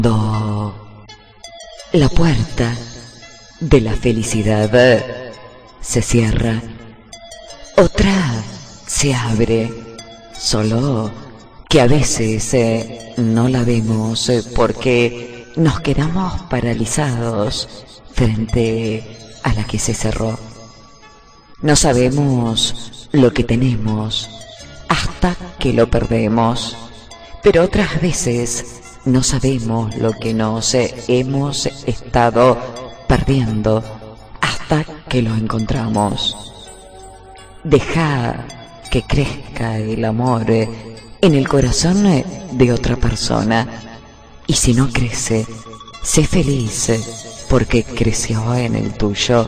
Cuando la puerta de la felicidad se cierra, otra se abre, solo que a veces no la vemos porque nos quedamos paralizados frente a la que se cerró. No sabemos lo que tenemos hasta que lo perdemos, pero otras veces no sabemos lo que nos hemos estado perdiendo hasta que lo encontramos. Deja que crezca el amor en el corazón de otra persona, y si no crece, sé feliz porque creció en el tuyo.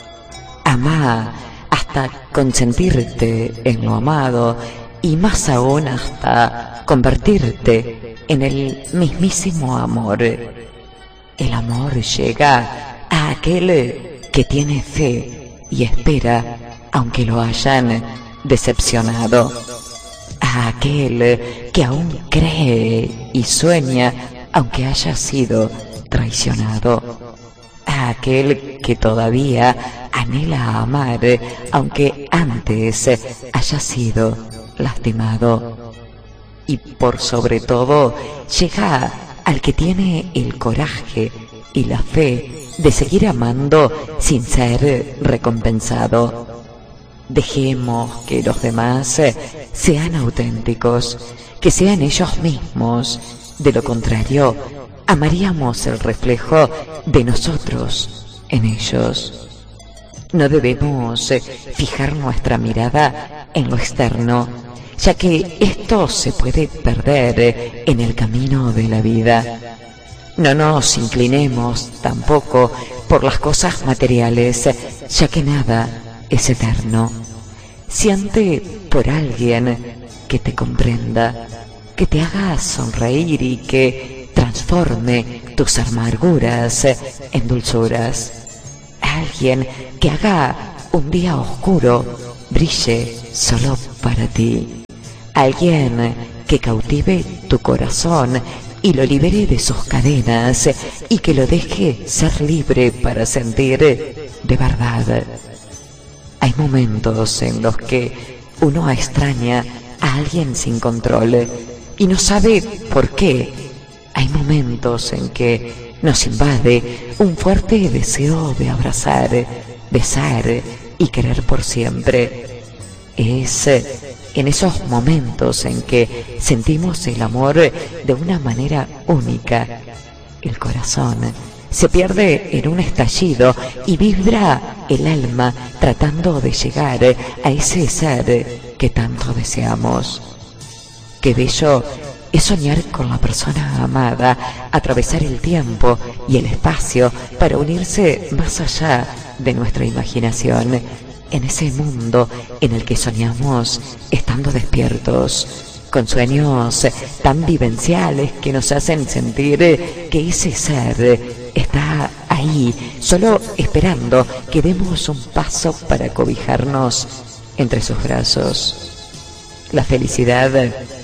Amá hasta consentirte en lo amado, y más aún hasta convertirte en el mismísimo amor. El amor llega a aquel que tiene fe y espera aunque lo hayan decepcionado, a aquel que aún cree y sueña aunque haya sido traicionado, a aquel que todavía anhela amar aunque antes haya sido lastimado. Y por sobre todo llega al que tiene el coraje y la fe de seguir amando sin ser recompensado. Dejemos que los demás sean auténticos, que sean ellos mismos. De lo contrario, amaríamos el reflejo de nosotros en ellos. No debemos fijar nuestra mirada en lo externo, ya que esto se puede perder en el camino de la vida. No nos inclinemos tampoco por las cosas materiales, ya que nada es eterno. Siente por alguien que te comprenda, que te haga sonreír y que transforme tus amarguras en dulzuras. Alguien que haga un día oscuro brille solo para ti. Alguien que cautive tu corazón y lo libere de sus cadenas y que lo deje ser libre para sentir de verdad. Hay momentos en los que uno extraña a alguien sin control y no sabe por qué. Hay momentos en que nos invade un fuerte deseo de abrazar, besar y querer por siempre. Es en esos momentos en que sentimos el amor de una manera única. El corazón se pierde en un estallido y vibra el alma tratando de llegar a ese ser que tanto deseamos. Qué bello es soñar con la persona amada, atravesar el tiempo y el espacio para unirse más allá de nuestra imaginación, en ese mundo en el que soñamos estando despiertos, con sueños tan vivenciales que nos hacen sentir que ese ser está ahí, solo esperando que demos un paso para cobijarnos entre sus brazos. La felicidad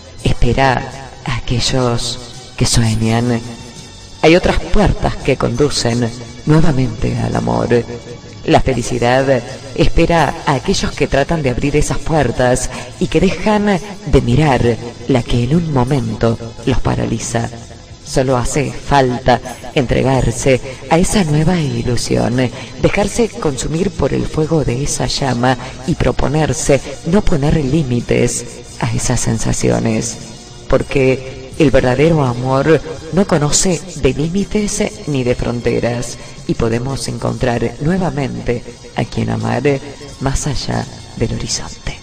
espera a aquellos que sueñan. Hay otras puertas que conducen nuevamente al amor. La felicidad espera a aquellos que tratan de abrir esas puertas y que dejan de mirar la que en un momento los paraliza. Solo hace falta entregarse a esa nueva ilusión, dejarse consumir por el fuego de esa llama y proponerse no poner límites a esas sensaciones, porque el verdadero amor no conoce de límites ni de fronteras, y podemos encontrar nuevamente a quien amar más allá del horizonte.